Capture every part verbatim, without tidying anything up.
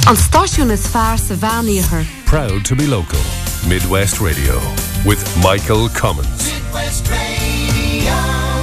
An stáisiún is fearr sa bhean-íothar. Proud to be local. Midwest Radio with Michael Cummins. Midwest Radio.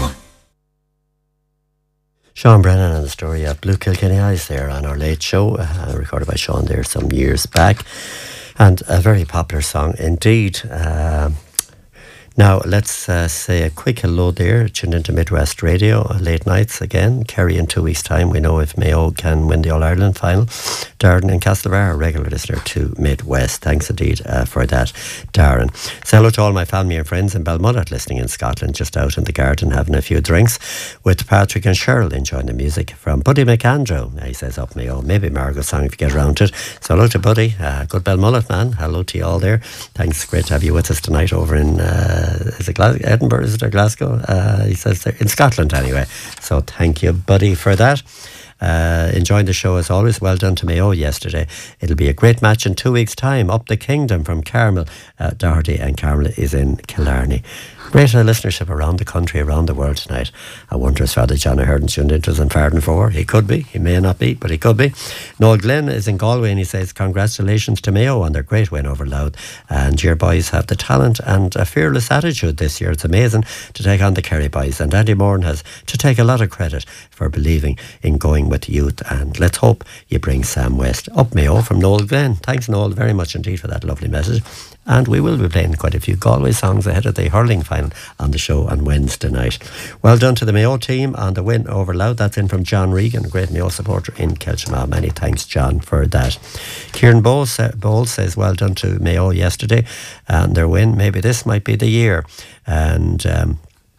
Sean Brennan and the story of Blue Kilkenny Eyes there on our late show, uh, recorded by Sean there some years back. And a very popular song indeed. Uh, Now, let's uh, say a quick hello there. Tuned into Midwest Radio, late nights again. Kerry in two weeks' time. We know if Mayo can win the All-Ireland final. Darren in Castlebar, a regular listener to Midwest. Thanks indeed uh, for that, Darren. Say hello to all my family and friends in Belmullet listening in Scotland, just out in the garden having a few drinks with Patrick and Cheryl enjoying the music from Buddy McAndrew. He says up Mayo, maybe Margaret's song if you get around to it. So hello to Buddy, uh, good Belmullet man. Hello to you all there. Thanks, great to have you with us tonight over in... Uh, is it Glasgow? Edinburgh, is it, or Glasgow? Uh, he says there, in Scotland anyway. So thank you, Buddy, for that. Uh, enjoying the show as always. Well done to Mayo yesterday. It'll be a great match in two weeks' time. Up the Kingdom from Carmel. Uh, Doherty and Carmel is in Killarney. Great uh, listenership around the country, around the world tonight. I wonder if Father John O'Hearn tuned into us in Farden four. He could be, he may not be, but he could be. Noel Glenn is in Galway and he says congratulations to Mayo on their great win over Louth. And your boys have the talent and a fearless attitude this year. It's amazing to take on the Kerry boys. And Andy Moran has to take a lot of credit for believing in going with youth. And let's hope you bring Sam West up Mayo from Noel Glenn. Thanks, Noel, very much indeed for that lovely message. And we will be playing quite a few Galway songs ahead of the hurling final on the show on Wednesday night. Well done to the Mayo team on the win over Louth. That's in from John Regan, a great Mayo supporter in Kelchama. Many thanks, John, for that. Kieran Bowles, uh, Bowles says well done to Mayo yesterday and their win. Maybe this might be the year. And um,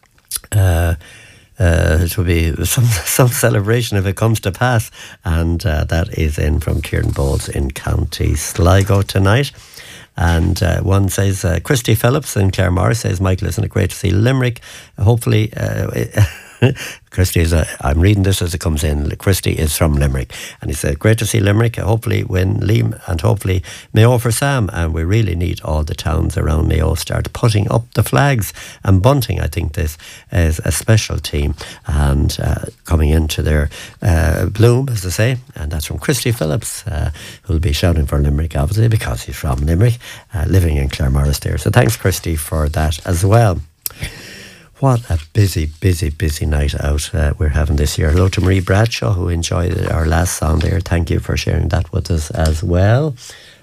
uh, uh, it will be some some celebration if it comes to pass. And uh, that is in from Kieran Bowles in County Sligo tonight. And uh, one says, uh, Christy Phillips in Claremore says, Michael, isn't it great to see Limerick? Hopefully, uh, Christy is, a, I'm reading this as it comes in. Christy is from Limerick. And he said, great to see Limerick. Hopefully win Liam and hopefully Mayo for Sam. And we really need all the towns around Mayo start putting up the flags. And Bunting, I think this is a special team. And uh, coming into their uh, bloom, as they say. And that's from Christy Phillips, uh, who'll be shouting for Limerick, obviously, because he's from Limerick, uh, living in Claremorris there. So thanks, Christy, for that as well. What a busy, busy, busy night out uh, we're having this year. Hello to Marie Bradshaw, who enjoyed our last song there. Thank you for sharing that with us as well.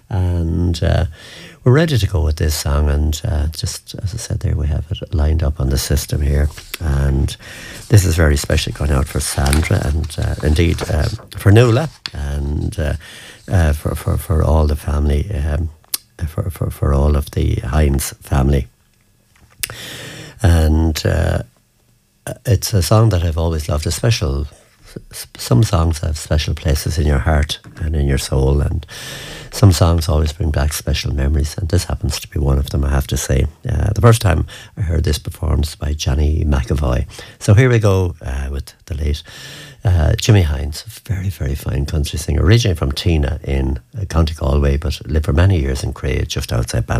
And uh, we're ready to go with this song. And uh, just, as I said there, we have it lined up on the system here. And this is very special going out for Sandra and uh, indeed uh, for Nuala and uh, uh, for, for, for all the family, um, for, for, for all of the Hines family. And uh, it's a song that I've always loved, a special, some songs have special places in your heart and in your soul, and some songs always bring back special memories, and this happens to be one of them, I have to say. Uh, the first time I heard this performed by Johnny McAvoy. So here we go uh, with the late uh, Jimmy Hines, a very, very fine country singer, originally from Tina in uh, County Galway, but lived for many years in Cray, just outside Ballina.